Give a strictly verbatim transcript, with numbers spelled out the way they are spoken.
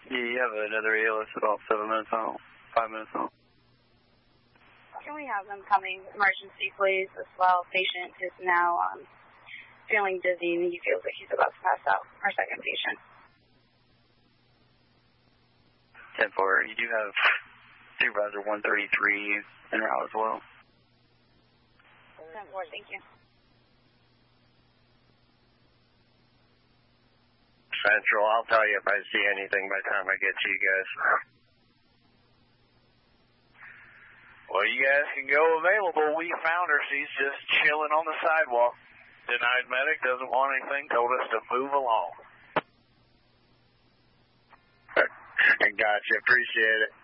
Yeah, you have another A L S about seven minutes out, five minutes out. Can we have them coming emergency, please, as well? Patient is now um, feeling dizzy and he feels like he's about to pass out. Our second patient. ten four, you do have Supervisor one thirty-three en route as well. ten four, thank you. Central, I'll tell you if I see anything by the time I get to you guys. Well, you guys can go available. We found her. She's just chilling on the sidewalk. Denied medic, doesn't want anything, told us to move along. Gotcha, appreciate it.